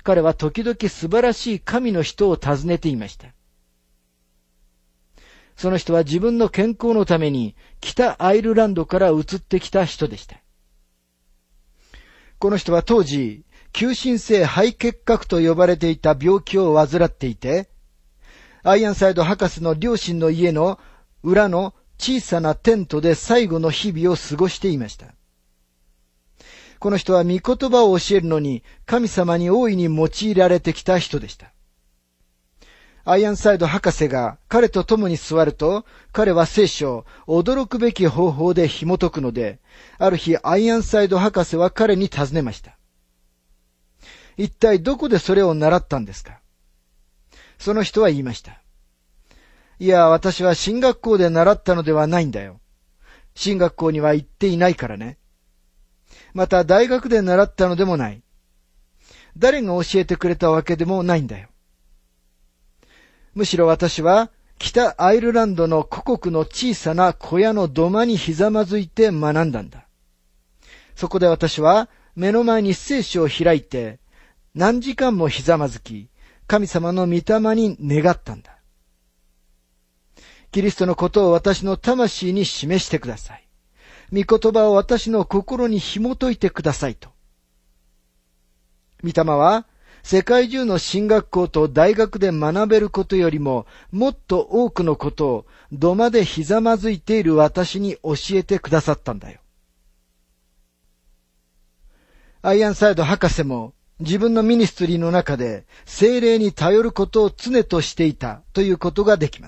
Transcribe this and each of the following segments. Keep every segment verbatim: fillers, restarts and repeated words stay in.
彼は時々素晴らしい神の人を訪ねていました。その人は自分の健康のために北アイルランドから移ってきた人でした。この人は当時、急進性肺結核と呼ばれていた病気を患っていて、アイアンサイド博士の両親の家の裏の小さなテントで最後の日々を過ごしていました。この人は御言葉を教えるのに神様に大いに用いられてきた人でした。アイアンサイド博士が彼と共に座ると、彼は聖書を驚くべき方法で紐解くので、ある日アイアンサイド博士は彼に尋ねました。一体どこでそれを習ったんですか？その人は言いました。いや、私は神学校で習ったのではないんだよ。神学校には行っていないからね。また大学で習ったのでもない。誰が教えてくれたわけでもないんだよ。むしろ私は北アイルランドの故国の小さな小屋の土間にひざまずいて学んだんだ。そこで私は目の前に聖書を開いて何時間もひざまずき、神様の御霊に願ったんだ。キリストのことを私の魂に示してください。御言葉を私の心に紐解いてくださいと。御霊は世界中の神学校と大学で学べることよりももっと多くのことを土間でひざまずいている私に教えてくださったんだよ。アイアンサイド博士も自分のミニストリーの中で聖霊に頼ることを常としていたということができます。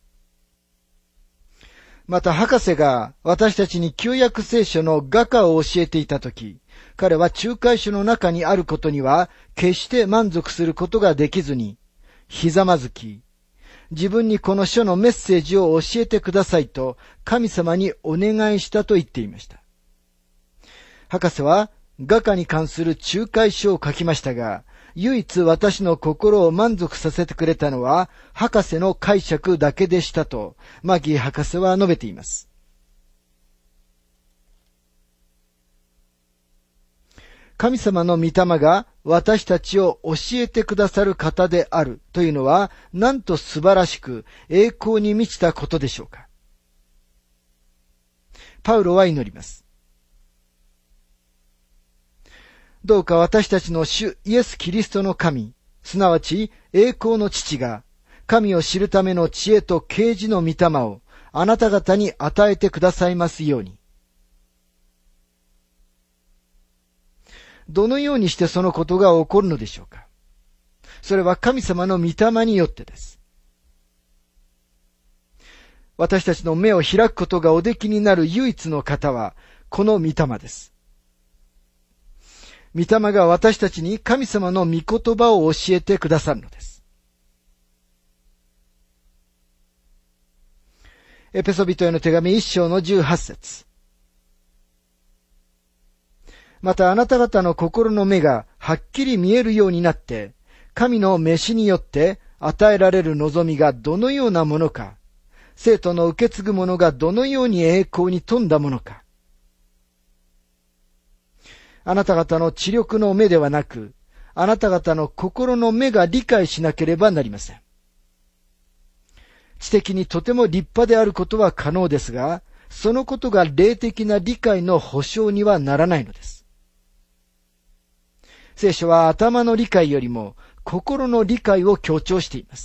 また博士が私たちに旧約聖書の画家を教えていたとき、彼は仲介書の中にあることには決して満足することができずに、ひざまずき、自分にこの書のメッセージを教えてくださいと神様にお願いしたと言っていました。博士は画家に関する仲介書を書きましたが、唯一私の心を満足させてくれたのは博士の解釈だけでしたとマギー博士は述べています。神様の御霊が私たちを教えてくださる方であるというのはなんと素晴らしく栄光に満ちたことでしょうか。パウロは祈ります。どうか私たちの主イエス・キリストの神、すなわち栄光の父が、神を知るための知恵と啓示の御霊をあなた方に与えてくださいますように。どのようにしてそのことが起こるのでしょうか。それは神様の御霊によってです。私たちの目を開くことがおできになる唯一の方は、この御霊です。御霊が私たちに神様の御言葉を教えてくださるのです。エペソビトへの手紙一章の十八節。またあなた方の心の目がはっきり見えるようになって、神の召しによって与えられる望みがどのようなものか、生徒の受け継ぐものがどのように栄光に富んだものか、あなた方の知力の目ではなく、あなた方の心の目が理解しなければなりません。知的にとても立派であることは可能ですが、そのことが霊的な理解の保証にはならないのです。聖書は頭の理解よりも心の理解を強調しています。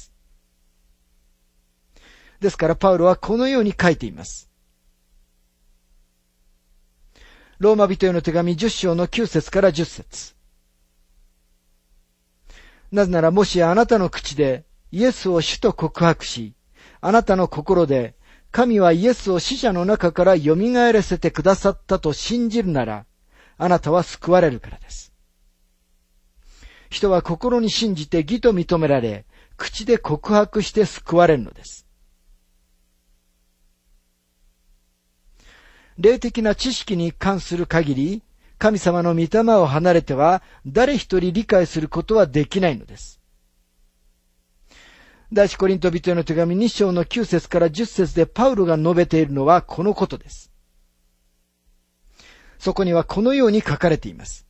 ですからパウロはこのように書いています。ローマ人への手紙じゅっ章のきゅう節からじゅっ節。なぜならもしあなたの口でイエスを主と告白し、あなたの心で神はイエスを死者の中から蘇らせてくださったと信じるなら、あなたは救われるからです。人は心に信じて義と認められ、口で告白して救われるのです。霊的な知識に関する限り、神様の御霊を離れては誰一人理解することはできないのです。第一コリント人への手紙に章のきゅう節からじゅっ節でパウロが述べているのはこのことです。そこにはこのように書かれています。